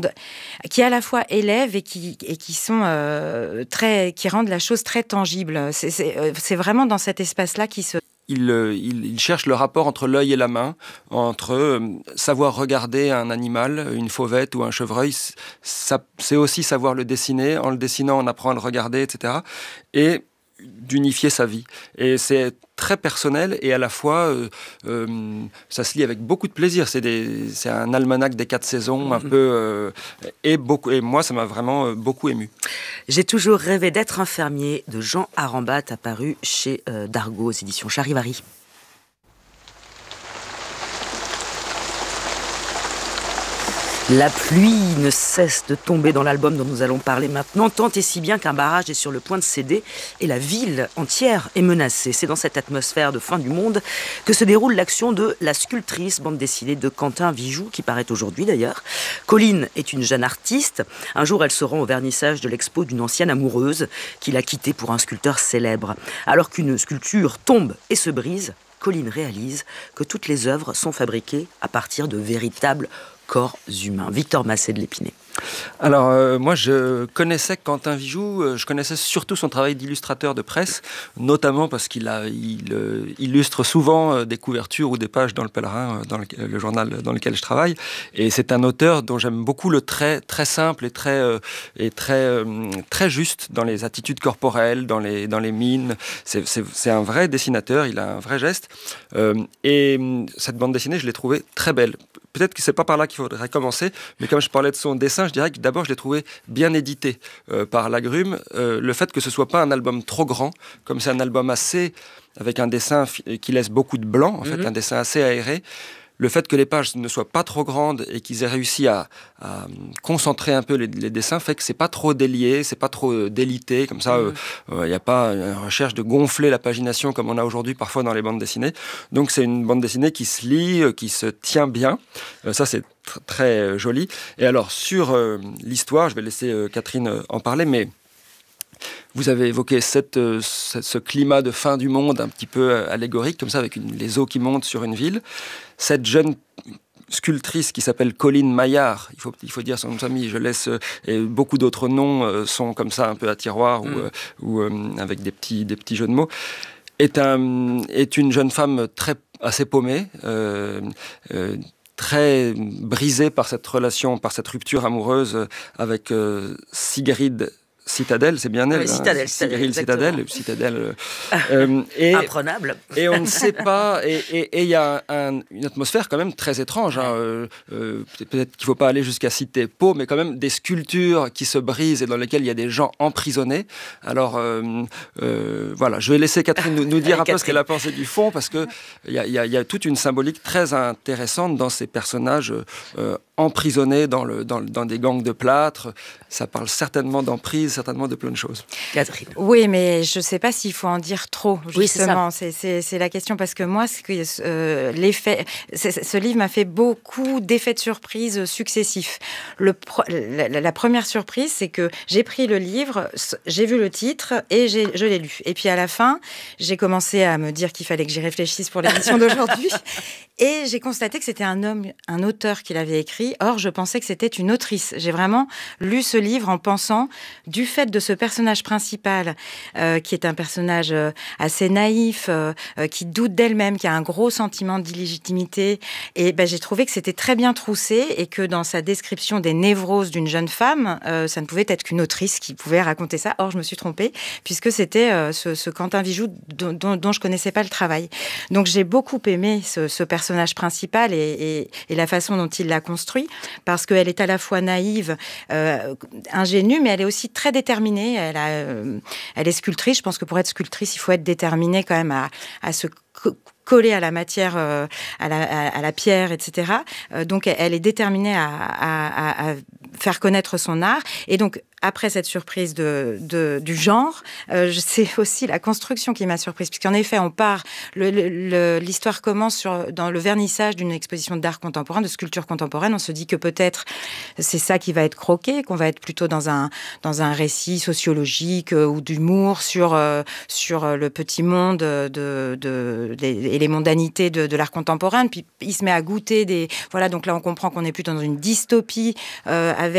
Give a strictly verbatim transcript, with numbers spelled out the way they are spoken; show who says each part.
Speaker 1: qui à la fois élèvent et qui, et qui sont euh, très, qui rendent la chose très tangible. C'est, c'est, c'est vraiment dans cet espace-là qui se...
Speaker 2: Il, il, il cherche le rapport entre l'œil et la main, entre euh, savoir regarder un animal, une fauvette ou un chevreuil, ça, c'est aussi savoir le dessiner. En le dessinant, on apprend à le regarder, et cetera. Et d'unifier sa vie. Et c'est très personnel et à la fois, euh, euh, ça se lit avec beaucoup de plaisir. C'est, des, c'est un almanach des quatre saisons, un peu... Euh, et, beaucoup, et moi, ça m'a vraiment euh, beaucoup ému.
Speaker 3: J'ai toujours rêvé d'être un fermier de Jean Arambat, apparu chez euh, Dargaud, aux éditions Charivari. La pluie ne cesse de tomber dans l'album dont nous allons parler maintenant, tant et si bien qu'un barrage est sur le point de céder et la ville entière est menacée. C'est dans cette atmosphère de fin du monde que se déroule l'action de La Sculptrice, bande dessinée de Quentin Vijoux, qui paraît aujourd'hui d'ailleurs. Colline est une jeune artiste. Un jour, elle se rend au vernissage de l'expo d'une ancienne amoureuse qu'il a quittée pour un sculpteur célèbre. Alors qu'une sculpture tombe et se brise, Colline réalise que toutes les œuvres sont fabriquées à partir de véritables corps humains. Victor Massé de l'Épinay.
Speaker 2: Alors, euh, moi, je connaissais Quentin Vijoux, euh, je connaissais surtout son travail d'illustrateur de presse, notamment parce qu'il a, il, euh, illustre souvent euh, des couvertures ou des pages dans Le Pèlerin, euh, dans le, le journal dans lequel je travaille. Et c'est un auteur dont j'aime beaucoup le trait très simple et très, euh, et très, euh, très juste dans les attitudes corporelles, dans les, dans les mines. C'est, c'est, c'est un vrai dessinateur, il a un vrai geste. Euh, et cette bande dessinée, je l'ai trouvée très belle. Peut-être que c'est pas par là qu'il faudrait commencer, mais comme je parlais de son dessin, je dirais que d'abord je l'ai trouvé bien édité euh, par Lagrume. Euh, le fait que ce soit pas un album trop grand, comme c'est un album assez avec un dessin qui laisse beaucoup de blanc, en mm-hmm. fait, un dessin assez aéré. Le fait que les pages ne soient pas trop grandes et qu'ils aient réussi à, à concentrer un peu les, les dessins fait que c'est pas trop délié, c'est pas trop euh, délité, comme ça, il mmh. n'y euh, euh, a pas une recherche de gonfler la pagination comme on a aujourd'hui parfois dans les bandes dessinées. Donc c'est une bande dessinée qui se lit, euh, qui se tient bien. Euh, ça c'est tr- très euh, joli. Et alors sur euh, l'histoire, je vais laisser euh, Catherine euh, en parler, mais vous avez évoqué cette, euh, ce, ce climat de fin du monde un petit peu euh, allégorique, comme ça, avec une, les eaux qui montent sur une ville. Cette jeune sculptrice qui s'appelle Colline Maillard, il faut, il faut dire son nom de famille, je laisse, euh, et beaucoup d'autres noms euh, sont comme ça un peu à tiroir mmh. ou, euh, ou euh, avec des petits, des petits jeux de mots, est, un, est une jeune femme très, assez paumée, euh, euh, très brisée par cette relation, par cette rupture amoureuse avec euh, Sigrid Citadelle, c'est bien elle.
Speaker 3: Oui, Citadelle,
Speaker 2: hein,
Speaker 3: Citadelle,
Speaker 2: Citadelle, Citadelle. Euh, et,
Speaker 3: Imprenable.
Speaker 2: Et on ne sait pas. Et il y a un, une atmosphère quand même très étrange. Hein, euh, euh, peut-être qu'il ne faut pas aller jusqu'à citer Pau, mais quand même des sculptures qui se brisent et dans lesquelles il y a des gens emprisonnés. Alors euh, euh, voilà, je vais laisser Catherine nous, nous dire un Catherine. peu ce qu'elle a pensé du fond, parce qu'il y a, y, a, y a toute une symbolique très intéressante dans ces personnages euh, emprisonnés dans, le, dans, dans des gangs de plâtre. Ça parle certainement d'emprise, certainement de plein de choses.
Speaker 3: Catherine.
Speaker 1: Oui, mais je ne sais pas s'il faut en dire trop, justement.
Speaker 3: Oui, c'est,
Speaker 1: c'est, c'est, c'est la question, parce que moi, ce, que, euh, l'effet, c'est, ce livre m'a fait beaucoup d'effets de surprise successifs. Le, la, la première surprise, c'est que j'ai pris le livre, j'ai vu le titre et j'ai, je l'ai lu. Et puis à la fin, j'ai commencé à me dire qu'il fallait que j'y réfléchisse pour l'émission d'aujourd'hui. Et j'ai constaté que c'était un homme, un auteur qui l'avait écrit. Or, je pensais que c'était une autrice. J'ai vraiment lu ce livre en pensant, du fait de ce personnage principal, euh, qui est un personnage euh, assez naïf, euh, euh, qui doute d'elle-même, qui a un gros sentiment d'illégitimité. Et ben, j'ai trouvé que c'était très bien troussé et que dans sa description des névroses d'une jeune femme, euh, ça ne pouvait être qu'une autrice qui pouvait raconter ça. Or, je me suis trompée, puisque c'était euh, ce, ce Quentin Vijoux dont, dont, dont je connaissais pas le travail. Donc, j'ai beaucoup aimé ce, ce personnage personnage principal et, et, et la façon dont il l'a construit, parce qu'elle est à la fois naïve, euh, ingénue, mais elle est aussi très déterminée. Elle, a, euh, elle est sculptrice. Je pense que pour être sculptrice, il faut être déterminé quand même à, à se co- coller à la matière, euh, à, la, à, à la pierre, et cetera. Euh, donc, elle est déterminée à, à, à faire connaître son art. Et donc, après cette surprise de, de, du genre, euh, c'est aussi la construction qui m'a surprise, puisqu'en effet, on part, le, le, l'histoire commence sur, dans le vernissage d'une exposition d'art contemporain, de sculpture contemporaine. On se dit que peut-être c'est ça qui va être croqué, qu'on va être plutôt dans un, dans un récit sociologique euh, ou d'humour sur, euh, sur le petit monde de, de, de, et les mondanités de, de l'art contemporain. Puis il se met à goûter des... Voilà, donc là, on comprend qu'on n'est plus dans une dystopie euh, avec